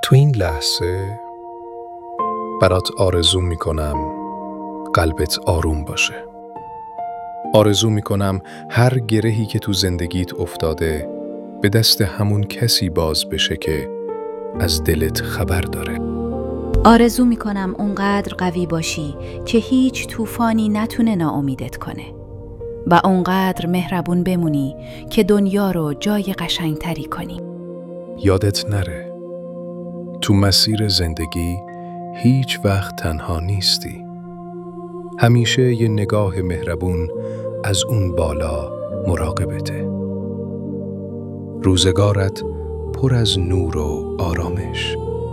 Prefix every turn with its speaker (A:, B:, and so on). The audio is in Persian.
A: تو این لحظه برات آرزو میکنم قلبت آروم باشه. آرزو میکنم هر گرهی که تو زندگیت افتاده به دست همون کسی باز بشه که از دلت خبر داره.
B: آرزو میکنم اونقدر قوی باشی که هیچ طوفانی نتونه ناامیدت کنه و اونقدر مهربون بمونی که دنیا رو جای قشنگتری کنی.
A: یادت نره تو مسیر زندگی هیچ وقت تنها نیستی. همیشه یه نگاه مهربون از اون بالا مراقبته. روزگارت پر از نور و آرامش.